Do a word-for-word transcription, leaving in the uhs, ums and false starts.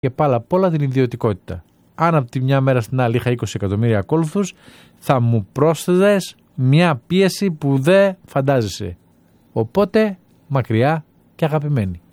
και πάλα απ' όλα την ιδιωτικότητα. Αν από τη μια μέρα στην άλλη είχα είκοσι εκατομμύρια ακόλουθους, θα μου πρόσθεσες μια πίεση που δεν φαντάζεσαι. Οπότε μακριά και αγαπημένη.